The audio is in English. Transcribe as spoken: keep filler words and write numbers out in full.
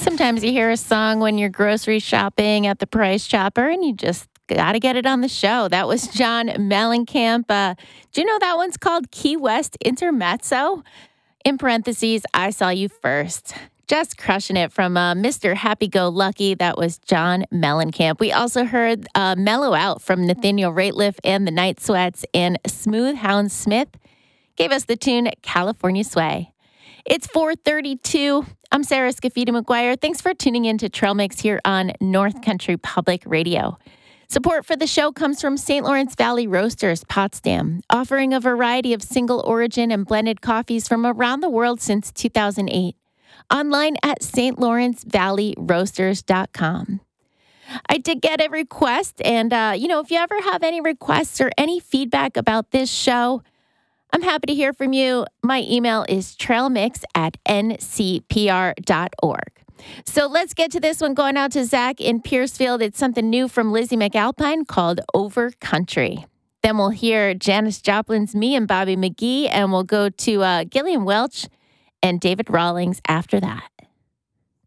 Sometimes you hear a song when you're grocery shopping at the Price Chopper and you just got to get it on the show. That was John Mellencamp. Uh, do you know that one's called Key West Intermezzo? In parentheses, I Saw You First. Just crushing it from uh, Mister Happy-Go-Lucky. That was John Mellencamp. We also heard uh, Mellow Out from Nathaniel Rateliff and the Night Sweats, and Smooth Hound Smith gave us the tune California Sway. It's four thirty-two. I'm Sarah Scafidi McGuire. Thanks for tuning in to Trail Mix here on North Country Public Radio. Support for the show comes from Saint Lawrence Valley Roasters, Potsdam, offering a variety of single origin and blended coffees from around the world since two thousand eight. Online at s t lawrence valley roasters dot com. I did get a request, and, uh, you know, if you ever have any requests or any feedback about this show, I'm happy to hear from you. My email is trailmix at n c p r dot org. So let's get to this one going out to Zach in Piercefield. It's something new from Lizzie McAlpine called Over Country. Then we'll hear Janis Joplin's Me and Bobby McGee, and we'll go to uh, Gillian Welch and David Rawlings after that.